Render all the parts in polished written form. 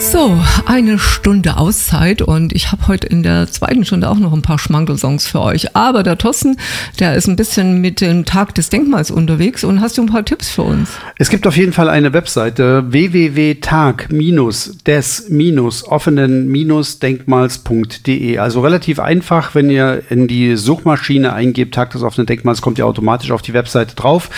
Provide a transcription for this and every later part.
So, eine Stunde Auszeit und ich habe heute in der zweiten Stunde auch noch ein paar Schmankel-Songs für euch. Aber der Thorsten, der ist ein bisschen mit dem Tag des Denkmals unterwegs und hast du ein paar Tipps für uns? Es gibt auf jeden Fall eine Webseite www.tag-des-offenen-denkmals.de. Also relativ einfach, wenn ihr in die Suchmaschine eingebt, Tag des offenen Denkmals, kommt ihr automatisch auf die Webseite drauf.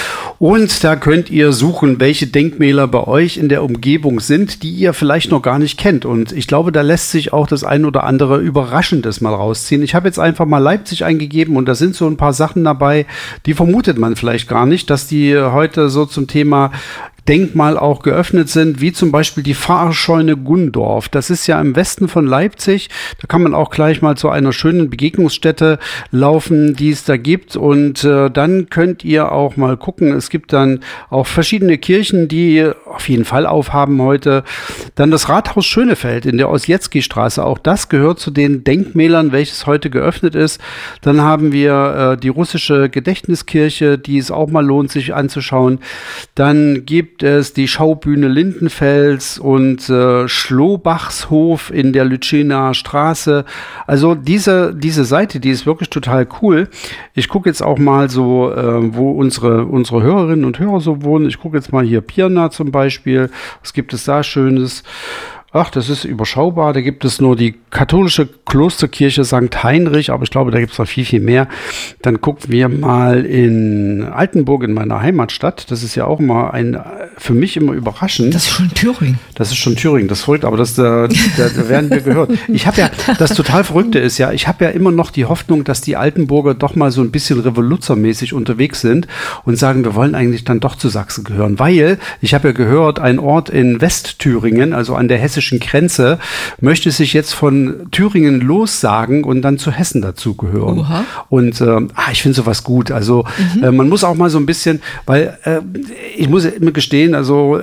Und da könnt ihr suchen, welche Denkmäler bei euch in der Umgebung sind, die ihr vielleicht noch gar nicht kennt. Und ich glaube, da lässt sich auch das ein oder andere Überraschendes mal rausziehen. Ich habe jetzt einfach mal Leipzig eingegeben und da sind so ein paar Sachen dabei, die vermutet man vielleicht gar nicht, dass die heute so zum Thema Denkmal auch geöffnet sind, wie zum Beispiel die Pfarrscheune Gundorf. Das ist ja im Westen von Leipzig. Da kann man auch gleich mal zu einer schönen Begegnungsstätte laufen, die es da gibt. Und dann könnt ihr auch mal gucken. Es gibt dann auch verschiedene Kirchen, die auf jeden Fall aufhaben heute. Dann das Rathaus Schönefeld in der Ossietzky-Straße. Auch das gehört zu den Denkmälern, welches heute geöffnet ist. Dann haben wir die russische Gedächtniskirche, die es auch mal lohnt, sich anzuschauen. Dann gibt es die Schaubühne Lindenfels und Schlohbachshof in der Lütschener Straße. Also diese Seite, die ist wirklich total cool. Ich gucke jetzt auch mal so, wo unsere Hörerinnen und Hörer so wohnen. Ich gucke jetzt mal hier Pirna zum Beispiel. Was gibt es da Schönes? Ach, das ist überschaubar. Da gibt es nur die katholische Klosterkirche St. Heinrich, aber ich glaube, da gibt es noch viel, viel mehr. Dann gucken wir mal in Altenburg, in meiner Heimatstadt. Das ist ja auch immer für mich immer überraschend. Das ist schon Thüringen. Das ist schon Thüringen, das ist verrückt, aber da werden wir gehört. Ich habe ja, das total Verrückte ist ja, ich habe ja immer noch die Hoffnung, dass die Altenburger doch mal so ein bisschen revoluzermäßig unterwegs sind und sagen, wir wollen eigentlich dann doch zu Sachsen gehören, weil ich habe ja gehört, ein Ort in Westthüringen, also an der hessischen Grenze, möchte sich jetzt von Thüringen lossagen und dann zu Hessen dazugehören. Oha. Und ich finde sowas gut. Also man muss auch mal so ein bisschen, weil ich muss immer gestehen, also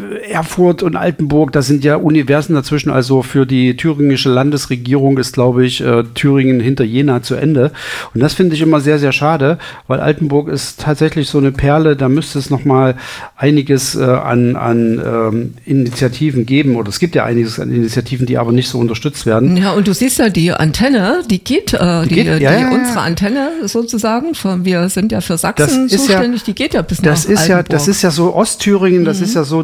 Erfurt und Altenburg, da sind ja Universen dazwischen. Also für die thüringische Landesregierung ist, glaube ich, Thüringen hinter Jena zu Ende. Und das finde ich immer sehr, sehr schade, weil Altenburg ist tatsächlich so eine Perle, da müsste es noch mal einiges an Initiativen geben. Oder es gibt ja einiges an Initiativen, die aber nicht so unterstützt werden. Ja, und du siehst ja, die Antenne, die geht. Unsere Antenne sozusagen, wir sind ja für Sachsen zuständig, die geht ja bis nach Altenburg. Das ist ja so Ostthüringen, das ist ja so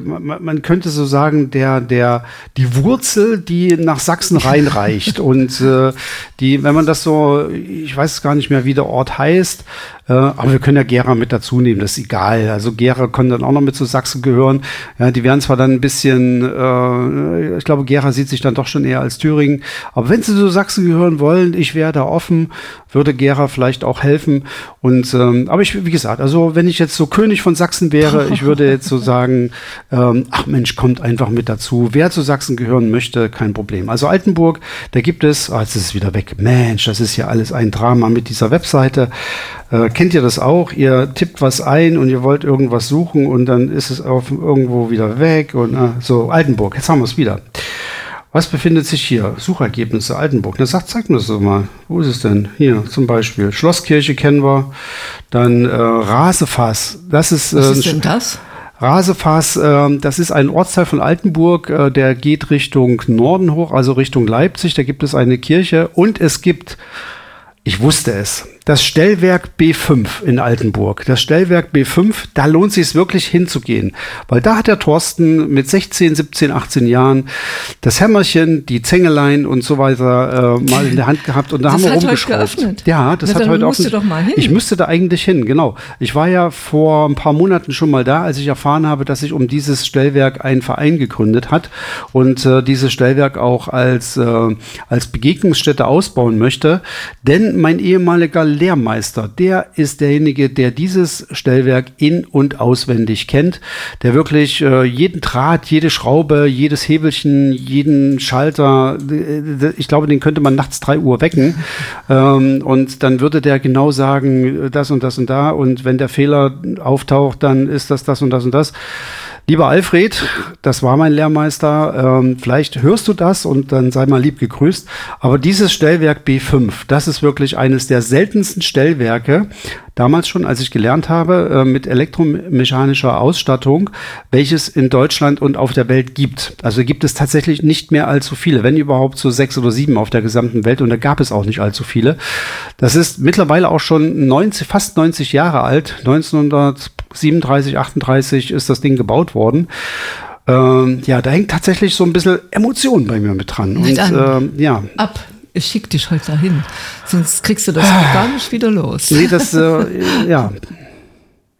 man könnte so sagen, die Wurzel, die nach Sachsen reinreicht. Und wenn man das so, ich weiß gar nicht mehr, wie der Ort heißt, aber wir können ja Gera mit dazu nehmen, das ist egal. Also Gera kann dann auch noch mit zu Sachsen gehören. Ja, die werden zwar dann ein bisschen, ich glaube, Gera sieht sich dann doch schon eher als Thüringen. Aber wenn sie zu Sachsen gehören wollen, ich wäre da offen, würde Gera vielleicht auch helfen. Und aber wie gesagt, also wenn ich jetzt so König von Sachsen wäre, ich würde jetzt so sagen, ach Mensch, kommt einfach mit dazu. Wer zu Sachsen gehören möchte, kein Problem. Also Altenburg, da gibt es, jetzt ist es wieder weg. Mensch, das ist ja alles ein Drama mit dieser Webseite. Kennt ihr das auch? Ihr tippt was ein und ihr wollt irgendwas suchen und dann ist es irgendwo wieder weg und so, Altenburg, jetzt haben wir es wieder. Was befindet sich hier? Suchergebnisse Altenburg. Zeig mir das doch mal. Wo ist es denn? Hier zum Beispiel. Schlosskirche kennen wir. Dann Rasefass. Was ist denn das? Rasefass, das ist ein Ortsteil von Altenburg, der geht Richtung Norden hoch, also Richtung Leipzig. Da gibt es eine Kirche und es gibt, ich wusste es, das Stellwerk B5 in Altenburg. Das Stellwerk B5, da lohnt es sich wirklich hinzugehen. Weil da hat der Thorsten mit 16, 17, 18 Jahren das Hämmerchen, die Zängelein und so weiter mal in der Hand gehabt. Und da haben wir rumgeschraubt. Ja, das hat heute offen. Doch mal hin. Ich müsste da eigentlich hin, genau. Ich war ja vor ein paar Monaten schon mal da, als ich erfahren habe, dass sich um dieses Stellwerk ein Verein gegründet hat und dieses Stellwerk auch als Begegnungsstätte ausbauen möchte. Denn mein ehemaliger Lehrmeister, der ist derjenige, der dieses Stellwerk in- und auswendig kennt, der wirklich jeden Draht, jede Schraube, jedes Hebelchen, jeden Schalter, ich glaube, den könnte man nachts 3 Uhr wecken und dann würde der genau sagen, das und das und da und wenn der Fehler auftaucht, dann ist das und das und das. Lieber Alfred, das war mein Lehrmeister. Vielleicht hörst du das und dann sei mal lieb gegrüßt. Aber dieses Stellwerk B5, das ist wirklich eines der seltensten Stellwerke, damals schon, als ich gelernt habe, mit elektromechanischer Ausstattung, welches in Deutschland und auf der Welt gibt. Also gibt es tatsächlich nicht mehr allzu viele, wenn überhaupt so 6 oder 7 auf der gesamten Welt. Und da gab es auch nicht allzu viele. Das ist mittlerweile auch schon fast 90 Jahre alt. 1937, 38 ist das Ding gebaut worden. Ja, da hängt tatsächlich so ein bisschen Emotion bei mir mit dran. Und ja. Ab. Ich schick dich heute dahin, sonst kriegst du das gar nicht wieder los. Nee, das, ja.